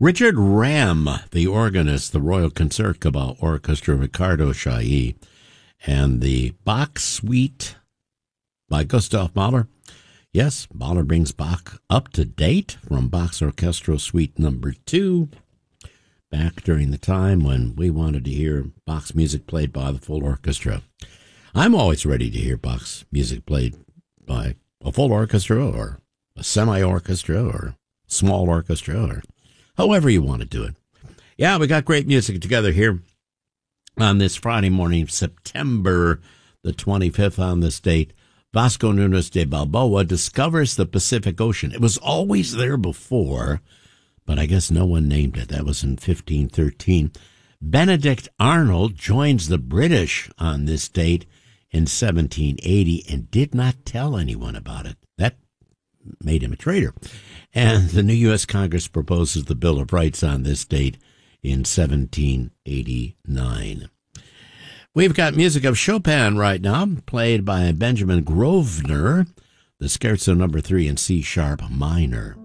Richard Ram, the organist, the Royal Concertgebouw Orchestra, Ricardo Chailly, and the Bach Suite by Gustav Mahler. Yes, Mahler brings Bach up to date from Bach's Orchestral Suite number 2, back during the time when we wanted to hear Bach's music played by the full orchestra. I'm always ready to hear Bach's music played by a full orchestra or a semi-orchestra or small orchestra or however you want to do it. Yeah, we got great music together here on this Friday morning, September the 25th. On this date, Vasco Nunes de Balboa discovers the Pacific Ocean. It was always there before, but I guess no one named it. That was in 1513. Benedict Arnold joins the British on this date in 1780 and did not tell anyone about it. That made him a traitor. And the new U.S. Congress proposes the Bill of Rights on this date in 1789. We've got music of Chopin right now, played by Benjamin Grosvenor, the Scherzo number 3 in C sharp minor.